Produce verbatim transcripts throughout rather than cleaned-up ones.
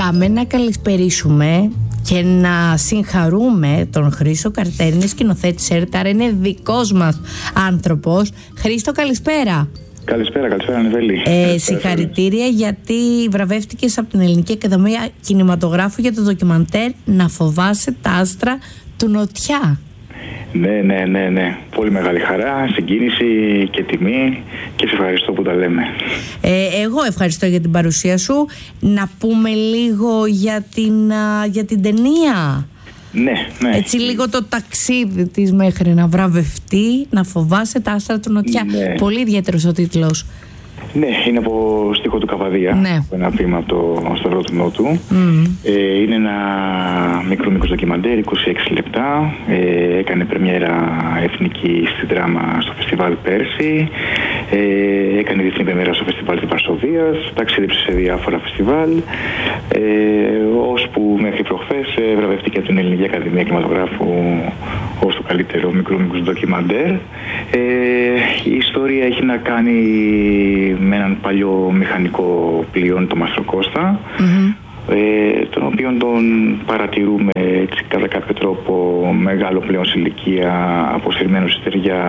Πάμε να καλησπερίσουμε και να συγχαρούμε τον Χρήστο Καρτέρνη, σκηνοθέτη Σέρταρ. Είναι δικός μας άνθρωπος. Χρήστο, καλησπέρα. Καλησπέρα, καλησπέρα Ανεβέλη. Ε, συγχαρητήρια γιατί βραβεύτηκες από την Ελληνική Ακαδημία Κινηματογράφου για το ντοκιμαντέρ «Να φοβάσαι τα άστρα του Νοτιά». Ναι, ναι, ναι, ναι. Πολύ μεγάλη χαρά, συγκίνηση και τιμή και σε ευχαριστώ που τα λέμε. Ε, εγώ ευχαριστώ για την παρουσία σου. Να πούμε λίγο για την, α, για την ταινία. Ναι, ναι. Έτσι λίγο το ταξίδι της μέχρι να βραβευτεί, να φοβάσαι τα άστρα του Νοτιά. Ναι. Πολύ ιδιαίτερος ο τίτλος. Ναι, είναι από στίχο του Καβαδία, ναι. Ένα ποίημα από το Σταυρό του Νότου. Mm. Ε, είναι ένα μικρό μικρό ντοκιμαντέρ, είκοσι έξι λεπτά. Ε, έκανε πρεμιέρα εθνική στη Δράμα στο φεστιβάλ πέρσι. Ε, έκανε διεθνή πρεμιέρα στο φεστιβάλ της Βαρσοβίας. Ταξίδεψε σε διάφορα φεστιβάλ. Ε, ώσπου μέχρι προχθές ε, βραβευτήκε από την Ελληνική Ακαδημία Κινηματογράφου ως το καλύτερο μικρό μικρό ντοκιμαντέρ. Ε, η ιστορία έχει να κάνει με έναν παλιό μηχανικό πλοίο, το Μαστροκώστα, mm-hmm. ε, τον οποίο τον παρατηρούμε έτσι, κατά κάποιο τρόπο μεγάλο πλέον σε ηλικία, αποσυρμένο στη στεριά,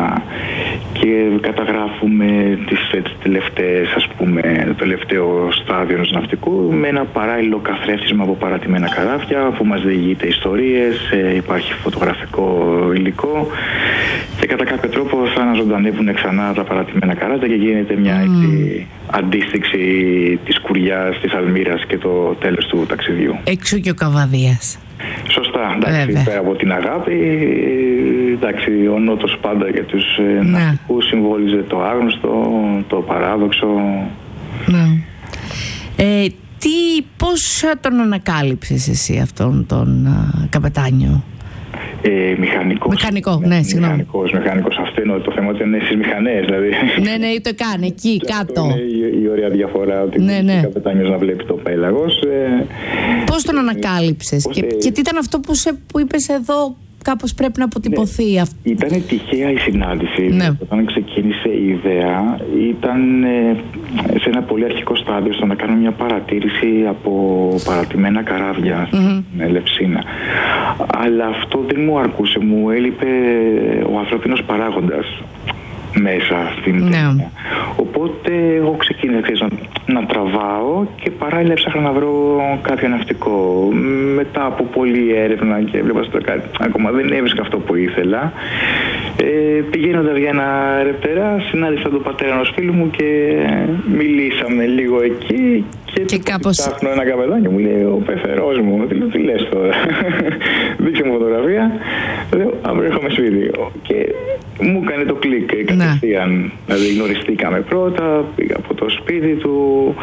και καταγράφουμε τις έτσι, τελευταίες, ας πούμε, το τελευταίο στάδιο ενός ναυτικού με ένα παράλληλο καθρέφτισμα από παρατημένα καράβια που μας διηγείται ιστορίες, ε, υπάρχει φωτογραφικό υλικό και κατά κάποιο τρόπο θα αναζωντανεύουν ξανά τα παρατημένα καράβια και γίνεται μια mm. έτσι, αντίστοιξη της Κουριάς, της Αλμύρας και το τέλος του ταξιδιού. Εξού και ο Καβαδίας. Σωστά, εντάξει, Βέβαια. Πέρα από την αγάπη, εντάξει, ο Νότος πάντα για τους ναι. ναυτικούς συμβόλιζε το άγνωστο, το παράδοξο. Ναι. Ε, τι, πώς τον ανακάλυψες εσύ αυτόν τον α, καπετάνιο? Ε, μηχανικός. Μηχανικό, ναι, συγγνώμη. Μηχανικός, μηχανικός. Αυτό είναι το θέμα ότι είναι στις μηχανές, δηλαδή. Ναι, ναι, το κάνει εκεί, κάτω. Είναι η, η ωραία διαφορά ότι ναι, ναι. ο καπετάνιος να βλέπει το πέλαγος. Ε, πώς τον ανακάλυψες και, και τι ήταν αυτό που, σε, που είπες εδώ, κάπως πρέπει να αποτυπωθεί ναι, αυτό? Ήταν τυχαία η συνάντηση. Ναι. Όταν ξεκίνησε η ιδέα, ήταν ε, σε ένα πολύ αρχικό στάδιο στο να κάνω μια παρατήρηση από παρατημένα καράβια mm-hmm. στην Ελευσίνα. Αλλά αυτό δεν μου αρκούσε, μου έλειπε ο ανθρώπινος παράγοντας μέσα στην ναι. ταινία. Οπότε εγώ ξεκίνησα να, να τραβάω και παράλληλα έψαχνα να βρω κάποιο ναυτικό. Μετά από πολλή έρευνα και βλέπα στο κάτι, ακόμα δεν έβρισκα αυτό που ήθελα. Ε, πηγαίνοντας για ένα ρεπτερά, συνάντησα τον πατέρα ενός φίλου μου και μιλήσαμε λίγο εκεί. Και, και κάπως... ψάχνω ένα καπετάνιο, μου λέει ο πεθερός μου. Τι, τι λες τώρα? Δείξε μου φωτογραφία. Λέω, αύριο έχουμε σπίτι. Και μου έκανε το κλικ κατευθείαν. Δηλαδή γνωριστήκαμε πρώτα, πήγα από το σπίτι του,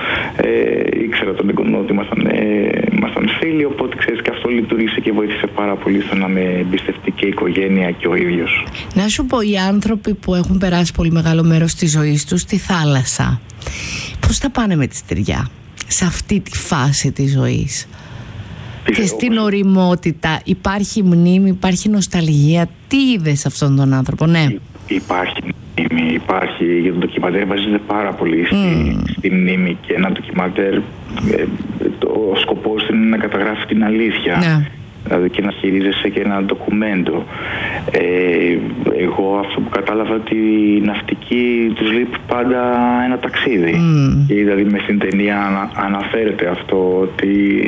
ε, ήξερα τον εγγονό ότι ήμασταν, ε, ήμασταν φίλοι, οπότε ξέρεις και αυτό λειτουργήσε και βοήθησε πάρα πολύ στο να με εμπιστευτεί και η οικογένεια και ο ίδιος. Να σου πω, οι άνθρωποι που έχουν περάσει πολύ μεγάλο μέρος της ζωής τους στη θάλασσα, πώς θα πάνε με τη στεριά σε αυτή τη φάση της ζωής? Και στην ωριμότητα υπάρχει μνήμη, υπάρχει νοσταλγία? Τι είδες αυτόν τον άνθρωπο? Ναι. Υπάρχει μνήμη, υπάρχει, για το ντοκιμαντέρ βασίζεται πάρα πολύ στη, mm. στη μνήμη και ένα ντοκιμαντέρ, ε, το σκοπός είναι να καταγράφει την αλήθεια. Ναι. Δηλαδή και να χειρίζεσαι και ένα ντοκουμέντο. Ε, εγώ αυτό που κατάλαβα ότι οι ναυτικοί τους λείπει πάντα ένα ταξίδι. Mm. Και δηλαδή μες στην ταινία ανα, αναφέρεται αυτό ότι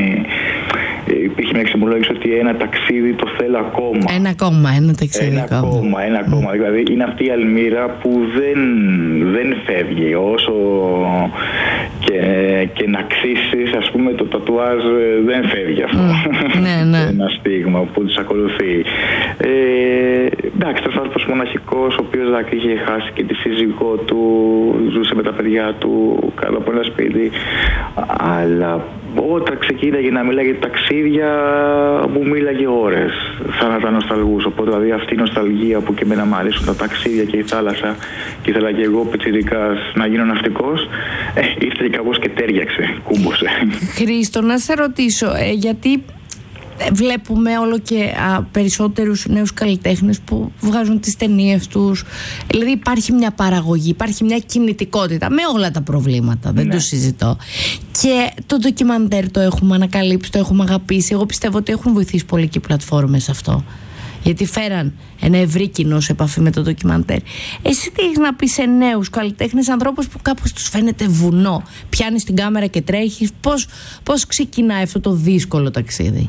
ε, υπήρχε μια εξομολόγηση ότι ένα ταξίδι το θέλω ακόμα. Ένα ακόμα, ένα ταξίδι ένα ακόμα. ακόμα ένα mm. ακόμα. Δηλαδή είναι αυτή η Αλμύρα που δεν, δεν φεύγει όσο και, και να ξύσεις, ας πούμε, το τατουάζ δεν φεύγει αυτό. Mm. ναι, ναι. Ένα στίγμα που τους ακολουθεί. Ε, εντάξει, ένας άνθρωπος μοναχικός, ο οποίος δηλαδή είχε χάσει και τη σύζυγό του, ζούσε με τα παιδιά του κάτω από ένα σπίτι, αλλά όταν ξεκίναγε να μιλάει για ταξίδια μου μίλαγε ώρες, σαν να τα νοσταλγούσε. Οπότε δηλαδή αυτή η νοσταλγία που και εμένα μου αρέσουν τα ταξίδια και η θάλασσα και ήθελα και εγώ πιτσιρικάς να γίνω ναυτικός, ε, ήρθε και κάπως και τέριαξε, κούμπωσε. Χρήστο, να σε ρωτήσω, ε, γιατί βλέπουμε όλο και α, περισσότερους νέους καλλιτέχνες που βγάζουν τις ταινίες τους. Δηλαδή υπάρχει μια παραγωγή, υπάρχει μια κινητικότητα με όλα τα προβλήματα, δεν ναι. το συζητώ. Και το ντοκιμαντέρ το έχουμε ανακαλύψει, το έχουμε αγαπήσει. Εγώ πιστεύω ότι έχουν βοηθήσει πολύ και οι πλατφόρμες αυτό, γιατί φέραν ένα ευρύ κοινό σε επαφή με το ντοκιμαντέρ. Εσύ τι έχεις να πεις σε νέους καλλιτέχνες, ανθρώπους που κάπως τους φαίνεται βουνό, πιάνεις την κάμερα και τρέχεις? Πώς, πώς ξεκινάει αυτό το δύσκολο ταξίδι?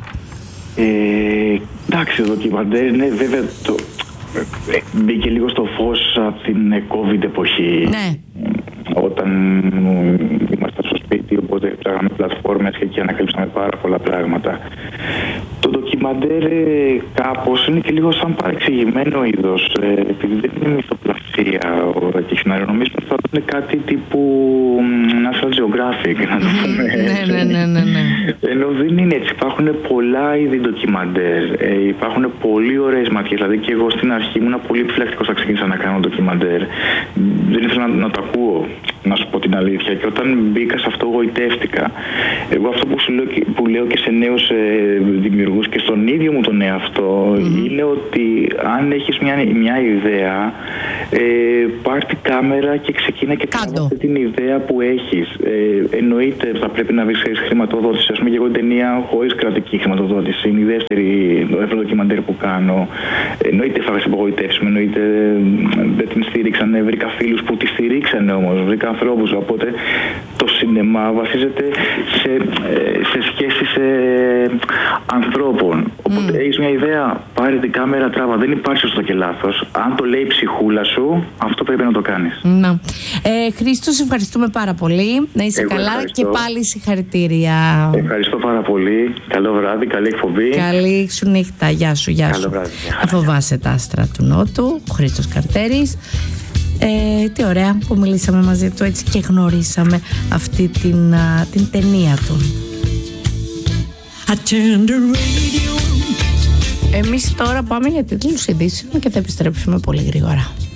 Ε, εντάξει, το ντοκιμαντέρ είναι βέβαια το, ε, μπήκε λίγο στο φως από την COVID εποχή. Ναι. Όταν ήμασταν στο σπίτι, οπότε φτιάχναμε πλατφόρμες και εκεί ανακαλύψαμε πάρα πολλά πράγματα. Το ντοκιμαντέρ κάπως είναι και λίγο σαν παρεξηγημένο είδος, ε, επειδή δεν είναι μυθοπλασία και σεναριονομίσματα, θα είναι κάτι τύπου National Geographic, να το πούμε. Ναι, ναι, ναι, ναι, ναι. Ενώ δεν είναι έτσι. Υπάρχουν πολλά είδη ντοκιμαντέρ. Ε, υπάρχουν πολύ ωραίες ματιές. Δηλαδή και εγώ στην αρχή ήμουν πολύ επιφυλακτικός όταν ξεκίνησα να κάνω ντοκιμαντέρ. Δεν ήθελα να, να το ακούω, να σου πω την αλήθεια. Και όταν μπήκα σε αυτό, γοητεύτηκα. Εγώ αυτό που, σου λέω, που λέω και σε νέους ε, δημιουργούς και στον ίδιο μου τον εαυτό, mm-hmm. είναι ότι αν έχεις μια, μια ιδέα, ε, πάρ' την κάμερα και ξεκίνα και κάνω την ιδέα που έχεις. Ε, εννοείται θα πρέπει να βρεις χρηματοδότηση. Ας πούμε, και εγώ ταινία χωρίς κρατική χρηματοδότηση. Είναι η δεύτερη, το δεύτερο ντοκιμαντέρ που κάνω. Εννοείται θα βρεις απογοητεύσουμε, εννοείται δεν την στήριξαν. Βρήκα φίλους που τη στηρίξανε όμως, βρήκα ανθρώπους. Οπότε το σινεμά βασίζεται σε, σε σχέσεις ε, ανθρώπων. Οπότε mm. έχεις μια ιδέα, πάρε την κάμερα, τράβα. Δεν υπάρχει σωστό και λάθος. Αν το λέει η ψυχούλα σου, αυτό πρέπει να το κάνεις. Να. Ε, Χρήστο, σε ευχαριστούμε πάρα πολύ. Να είσαι Εγώ καλά ευχαριστώ. Και πάλι συγχαρητήρια. Ευχαριστώ πάρα πολύ. Καλό βράδυ, καλή εκπομπή. Καλή σου νύχτα. Γεια σου, γεια σου. Καλό βράδυ. Θα φοβάσαι τα άστρα του Νότου, ο Χρήστος Καρτέρης. Ε, τι ωραία που μιλήσαμε μαζί του έτσι και γνωρίσαμε αυτή την, α, την ταινία του. Εμείς τώρα πάμε για τίτλους ειδήσεων και θα επιστρέψουμε πολύ γρήγορα.